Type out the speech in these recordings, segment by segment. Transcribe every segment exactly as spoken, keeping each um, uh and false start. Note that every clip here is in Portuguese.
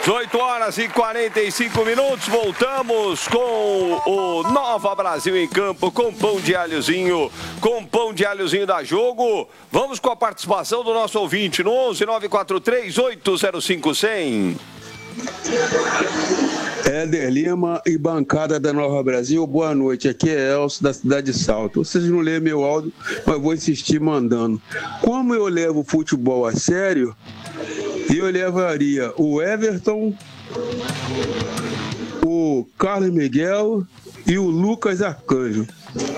dezoito horas e quarenta e cinco minutos, voltamos com o Nova Brasil em campo, com pão de alhozinho, com pão de alhozinho da Jogo. Vamos com a participação do nosso ouvinte no onze nove quatro três oito zero cinco zero zero. Éder Lima e bancada da Nova Brasil, boa noite. Aqui é Elcio, da cidade de Salto. Vocês não lêem meu áudio, mas vou insistir mandando. Como eu levo o futebol a sério, eu levaria o Everton, o Carlos Miguel e o Lucas Arcanjo.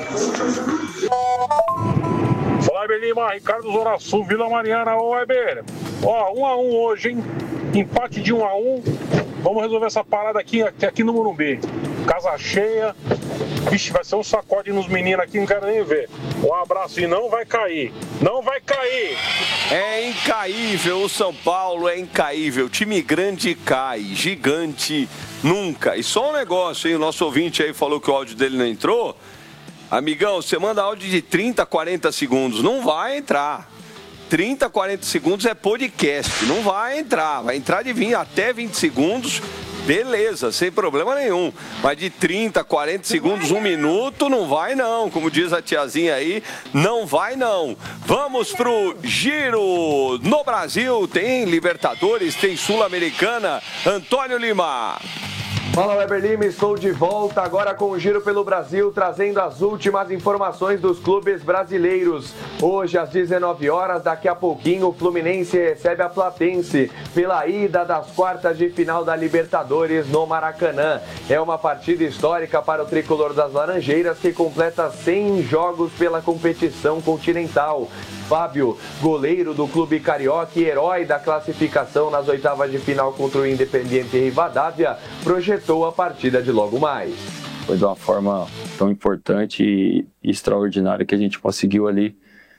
Fala, Éder Lima, Ricardo Zona Sul, Vila Mariana. Ô, Éder, ó, um a um hoje, hein? Empate de um a um. Vamos resolver essa parada aqui, aqui no Morumbi. Casa cheia. Vixe, vai ser um sacode nos meninos aqui, não quero nem ver. Um abraço e não vai cair. Não vai cair. É incaível, o São Paulo é incaível. Time grande cai, gigante nunca. E só um negócio, hein? O nosso ouvinte aí falou que o áudio dele não entrou. Amigão, você manda áudio de trinta, quarenta segundos. Não vai entrar. trinta, quarenta segundos é podcast, não vai entrar, vai entrar de vinte até vinte segundos, beleza, sem problema nenhum, mas de trinta, quarenta segundos, um minuto, não vai não, como diz a tiazinha aí, não vai não. Vamos pro Giro no Brasil, tem Libertadores, tem Sul-Americana, Antônio Lima. Fala, Weber Lima, estou de volta agora com o Giro pelo Brasil, trazendo as últimas informações dos clubes brasileiros. Hoje, às dezenove horas, daqui a pouquinho, o Fluminense recebe a Platense pela ida das quartas de final da Libertadores no Maracanã. É uma partida histórica para o tricolor das Laranjeiras, que completa cem jogos pela competição continental. Fábio, goleiro do clube carioca e herói da classificação nas oitavas de final contra o Independiente Rivadavia, projetou a partida de logo mais. Foi de uma forma tão importante e extraordinária que a gente conseguiu ali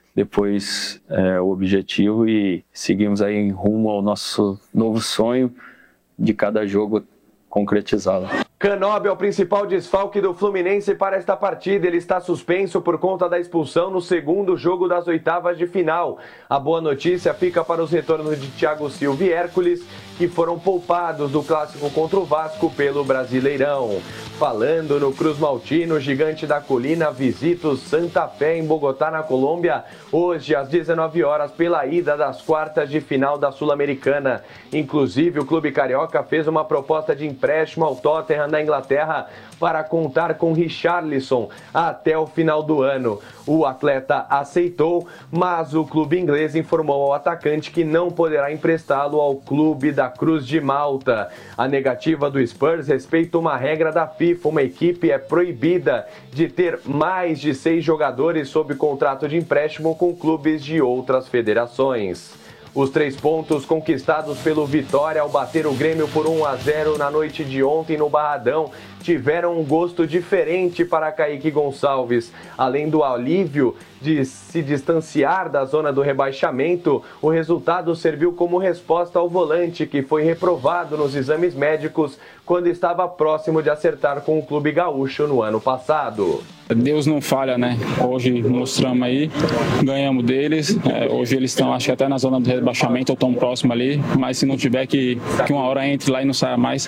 depois é, o objetivo e seguimos aí em rumo ao nosso novo sonho de cada jogo concretizado. Canóbio é o principal desfalque do Fluminense para esta partida. Ele está suspenso por conta da expulsão no segundo jogo das oitavas de final. A boa notícia fica para os retornos de Thiago Silva e Hércules, que foram poupados do clássico contra o Vasco pelo Brasileirão. Falando no Cruz Maltino, o Gigante da Colina visita o Santa Fé em Bogotá, na Colômbia, hoje às dezenove horas, pela ida das quartas de final da Sul-Americana. Inclusive, o clube carioca fez uma proposta de empréstimo ao Tottenham da Inglaterra para contar com Richarlison até o final do ano. O atleta aceitou, mas o clube inglês informou ao atacante que não poderá emprestá-lo ao clube da Cruz de Malta. A negativa do Spurs respeita uma regra da FIFA. Uma equipe é proibida de ter mais de seis jogadores sob contrato de empréstimo com clubes de outras federações. Os três pontos conquistados pelo Vitória ao bater o Grêmio por um a zero na noite de ontem no Barradão tiveram um gosto diferente para Kaique Gonçalves. Além do alívio de se distanciar da zona do rebaixamento, o resultado serviu como resposta ao volante, que foi reprovado nos exames médicos quando estava próximo de acertar com o clube gaúcho no ano passado. Deus não falha, né? Hoje mostramos aí, ganhamos deles. É, hoje eles estão, acho que até na zona do rebaixamento, ou tão próximo ali. Mas se não tiver, que, que uma hora entre lá e não saia mais.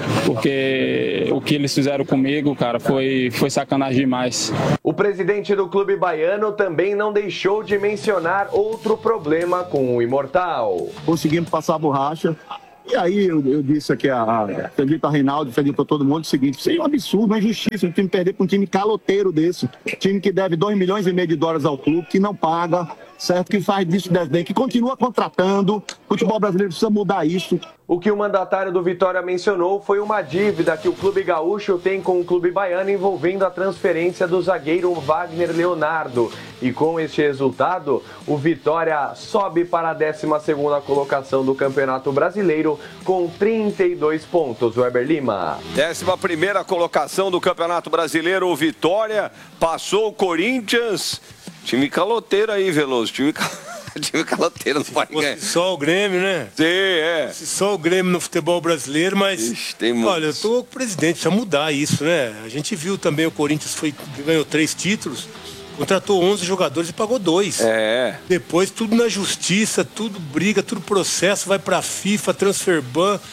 Porque o que eles fizeram comigo, cara, foi, foi sacanagem demais. O presidente do clube baiano também não deixou de mencionar outro problema com o Imortal. Conseguimos passar a borracha. E aí eu, eu disse aqui, a, a, acredito a Reinaldo, acredito para todo mundo o seguinte: isso é um absurdo, uma injustiça um time perder para um time caloteiro desse, time que deve dois milhões e meio de dólares ao clube, que não paga, certo? Que faz disso desdém, que continua contratando. O futebol brasileiro precisa mudar isso. O que o mandatário do Vitória mencionou foi uma dívida que o clube gaúcho tem com o clube baiano envolvendo a transferência do zagueiro Wagner Leonardo. E com este resultado, o Vitória sobe para a décima segunda colocação do Campeonato Brasileiro com trinta e dois pontos. Weber Lima. décima primeira colocação do Campeonato Brasileiro, o Vitória passou o Corinthians. Time caloteiro aí, Veloso. Time caloteiro. Time caloteiro, não pode ganhar. Só o Grêmio, né? Sim, é. Só o Grêmio no futebol brasileiro, mas... Ixi, tem olha, eu tô com o presidente, precisa mudar isso, né? A gente viu também o Corinthians foi, ganhou três títulos, contratou onze jogadores e pagou dois. É. Depois tudo na justiça, tudo briga, tudo processo, vai pra FIFA, transfer ban.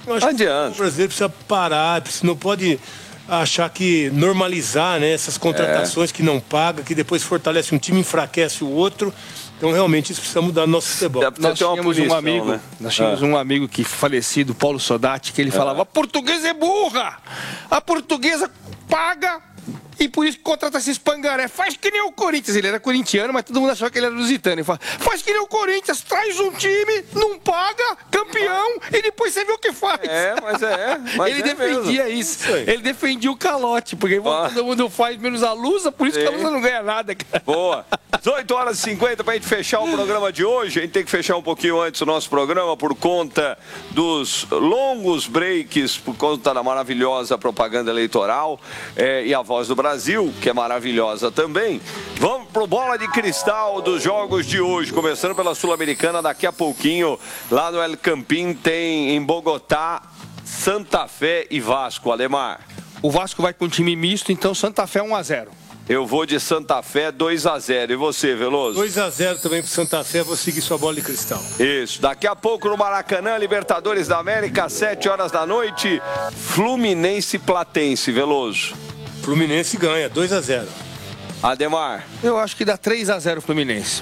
Eu acho Adianta. Que o brasileiro precisa parar, não pode achar que normalizar, né, essas contratações é. que não paga, que depois fortalece um time, enfraquece o outro. Então, realmente, isso precisa mudar no nosso futebol. Nós tínhamos punição, um amigo, né? nós tínhamos ah. um amigo que falecido, Paulo Sodati, que ele ah. falava: a portuguesa é burra! A portuguesa paga e por isso que contrata esses pangaré. Faz que nem o Corinthians. Ele era corintiano, mas todo mundo achava que ele era lusitano. Ele fala: faz que nem o Corinthians, traz um time, não paga, campeão, e depois você vê o que faz. É, mas é. Mas ele é defendia mesmo. isso. Ele defendia o calote, porque ah. todo mundo faz menos a Lusa, por isso Sim. que a Lusa não ganha nada, cara. Boa. dezoito horas e cinquenta pra gente fechar o programa de hoje. A gente tem que fechar um pouquinho antes o nosso programa por conta dos longos breaks, por conta da maravilhosa propaganda eleitoral é, e a Voz do Brasil, que é maravilhosa também. Vamos pro Bola de Cristal dos jogos de hoje, começando pela Sul-Americana daqui a pouquinho. Lá no El Campín tem em Bogotá Santa Fé e Vasco. Ademar. O Vasco vai com um time misto, então Santa Fé um a zero. Eu vou de Santa Fé dois a zero. E você, Veloso? dois a zero também pro Santa Fé. Vou seguir sua Bola de Cristal. Isso. Daqui a pouco no Maracanã, Libertadores da América, sete horas da noite, Fluminense Platense. Veloso. Fluminense ganha, dois a zero. Ademar. Eu acho que dá três a zero Fluminense.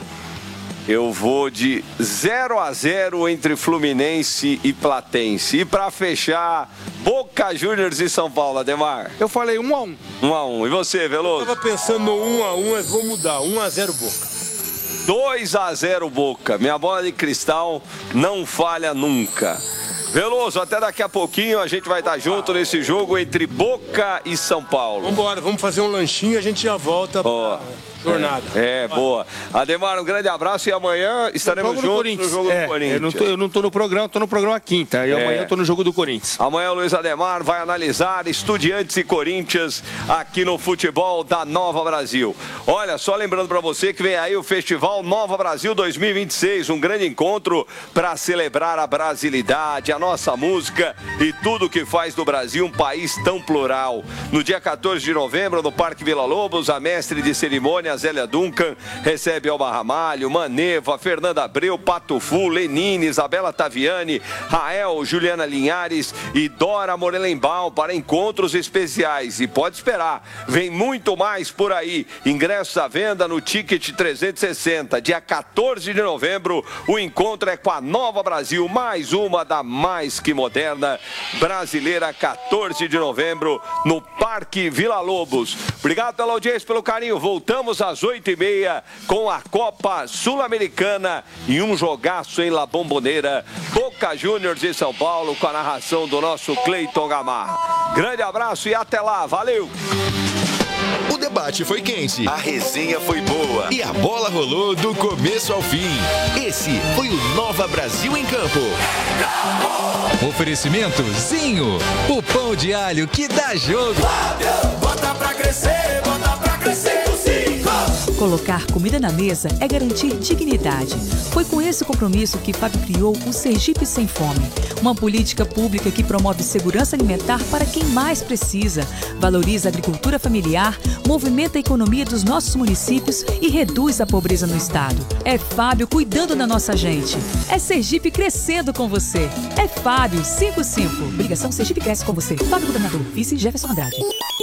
Eu vou de zero a zero entre Fluminense e Platense. E para fechar, Boca Juniors e São Paulo, Ademar. Eu falei um a um. um a um. E você, Veloso? Eu tava pensando no um a um, mas vou mudar. um a zero Boca. dois a zero Boca. Minha bola de cristal não falha nunca. Veloso, até daqui a pouquinho a gente vai estar junto nesse jogo entre Boca e São Paulo. Vamos embora, vamos fazer um lanchinho e a gente já volta oh. pra jornada. É, é boa. Ademar, um grande abraço e amanhã estaremos juntos no jogo é, do Corinthians. Eu não, tô, eu não tô no programa, tô no programa quinta. E é. amanhã eu tô no jogo do Corinthians. Amanhã o Luiz Ademar vai analisar Estudiantes e Corinthians aqui no futebol da Nova Brasil. Olha, só lembrando para você que vem aí o Festival Nova Brasil dois mil e vinte e seis, um grande encontro para celebrar a brasilidade, a nossa música e tudo que faz do Brasil um país tão plural. No dia quatorze de novembro, no Parque Vila Lobos, a mestre de cerimônia Zélia Duncan recebe Elba Ramalho, Maneva, Fernanda Abreu, Pato Fu, Lenine, Isabela Taviani, Rael, Juliana Linhares e Dora Morelenbaum para encontros especiais. E pode esperar, vem muito mais por aí. Ingressos à venda no Ticket trezentos e sessenta. Dia quatorze de novembro, o encontro é com a Nova Brasil, mais uma da mais que moderna brasileira, quatorze de novembro, no Parque Vila Lobos. Obrigado pela audiência, pelo carinho. Voltamos às oito e meia com a Copa Sul-Americana e um jogaço em La Bombonera, Boca Juniors de São Paulo, com a narração do nosso Cleiton Gamarra. Grande abraço e até lá, valeu! O debate foi quente, a resenha foi boa e a bola rolou do começo ao fim. Esse foi o Nova Brasil em Campo. Oferecimento Zinho, o pão de alho que dá jogo. Bota pra crescer, bota pra crescer com Zinho. Colocar comida na mesa é garantir dignidade. Foi com esse compromisso que Fábio criou o Sergipe Sem Fome, uma política pública que promove segurança alimentar para quem mais precisa, valoriza a agricultura familiar, movimenta a economia dos nossos municípios e reduz a pobreza no estado. É Fábio cuidando da nossa gente. É Sergipe crescendo com você. É Fábio cinco cinco. Ligação Sergipe Cresce com você. Fábio Governador. Vice Jefferson Andrade.